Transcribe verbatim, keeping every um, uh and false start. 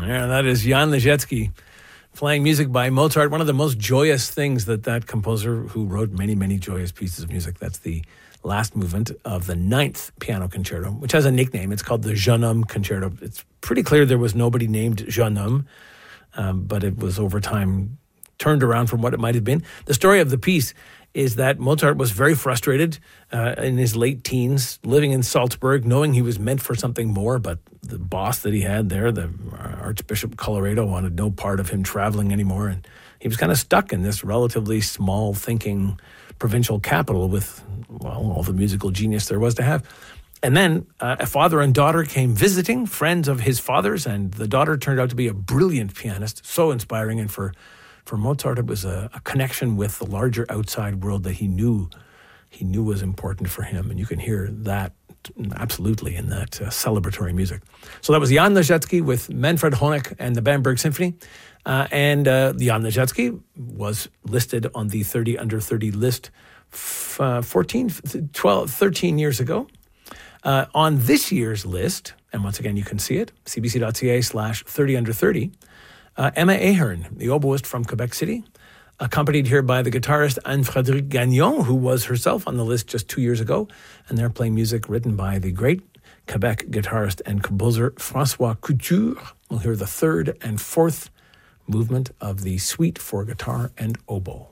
Yeah, that is Jan Ležecký playing music by Mozart. One of the most joyous things that that composer, who wrote many, many joyous pieces of music, that's the last movement of the ninth piano concerto, which has a nickname. It's called the Jeune Homme Concerto. It's pretty clear there was nobody named Jeune Homme, um, but it was over time turned around from what it might have been. The story of the piece is that Mozart was very frustrated uh, in his late teens, living in Salzburg, knowing he was meant for something more, but the boss that he had there, the Archbishop Colloredo, wanted no part of him traveling anymore, and he was kind of stuck in this relatively small-thinking provincial capital with, well, all the musical genius there was to have. And then uh, a father and daughter came visiting, friends of his father's, and the daughter turned out to be a brilliant pianist, so inspiring, and for For Mozart, it was a, a connection with the larger outside world that he knew he knew was important for him. And you can hear that absolutely in that uh, celebratory music. So that was Jan Ležecký with Manfred Honeck and the Bamberg Symphony. Uh, and uh, Jan Ležecký was listed on the thirty under thirty list f- uh, fourteen, twelve, thirteen years ago. Uh, on this year's list, and once again you can see it, cbc.ca slash 30 under 30, Uh, Emma Ahern, the oboist from Quebec City, accompanied here by the guitarist Anne-Frédérique Gagnon, who was herself on the list just two years ago, and they're playing music written by the great Quebec guitarist and composer François Couture. We'll hear the third and fourth movement of the suite for guitar and oboe.